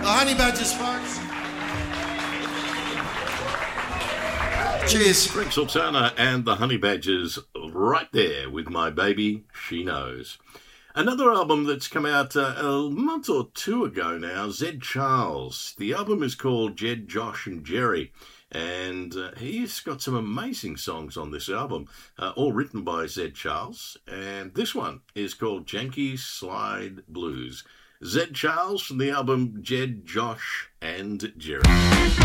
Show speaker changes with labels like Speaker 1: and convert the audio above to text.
Speaker 1: The Honey Badgers, folks. Cheers.
Speaker 2: Frank Sultana and the Honey Badgers right there with My Baby, She Knows. Another album that's come out a month or two ago now, Zed Charles. The album is called Jed, Josh and Jerry. And he's got some amazing songs on this album, all written by Zed Charles. And this one is called Janky Slide Blues. Zed Charles from the album Jed, Josh and Jerry.